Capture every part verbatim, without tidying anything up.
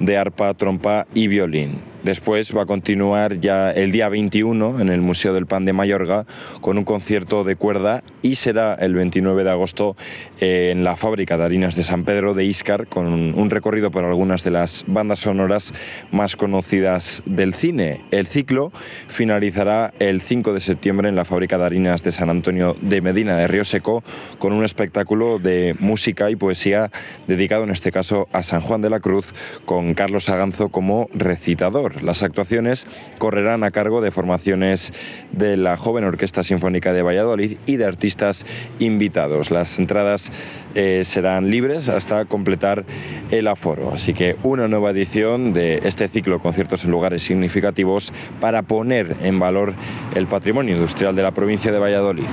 de arpa, trompa y violín. Después va a continuar ya el día veintiuno en el Museo del Pan de Mayorga con un concierto de cuerda y será el veintinueve de agosto en la Fábrica de Harinas de San Pedro de Íscar con un recorrido por algunas de las bandas sonoras más conocidas del cine. El ciclo finalizará el cinco de septiembre en la Fábrica de Harinas de San Antonio de Medina de Río Seco con un espectáculo de música y poesía dedicado en este caso a San Juan de la Cruz con Carlos Aganzo como recitador. Las actuaciones correrán a cargo de formaciones de la Joven Orquesta Sinfónica de Valladolid y de artistas invitados. Las entradas eh, serán libres hasta completar el aforo. Así que una nueva edición de este ciclo Conciertos en Lugares Significativos para poner en valor el patrimonio industrial de la provincia de Valladolid.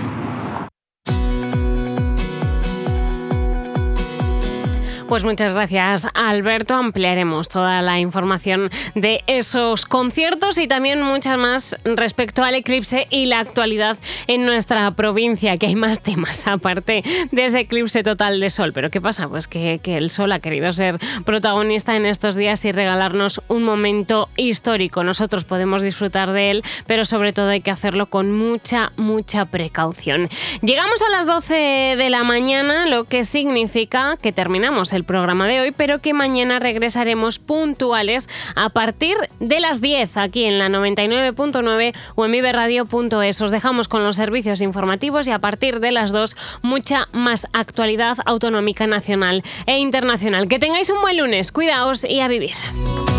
Pues muchas gracias, Alberto. Ampliaremos toda la información de esos conciertos y también muchas más respecto al eclipse y la actualidad en nuestra provincia, que hay más temas aparte de ese eclipse total de sol. ¿Pero qué pasa? Pues que, que el sol ha querido ser protagonista en estos días y regalarnos un momento histórico. Nosotros podemos disfrutar de él, pero sobre todo hay que hacerlo con mucha, mucha precaución. Llegamos a las doce de la mañana, lo que significa que terminamos el el programa de hoy, pero que mañana regresaremos puntuales a partir de las diez aquí en la noventa y nueve punto nueve o en vive radio punto es. Os dejamos con los servicios informativos y a partir de las dos mucha más actualidad autonómica, nacional e internacional. Que tengáis un buen lunes, cuidaos y a vivir.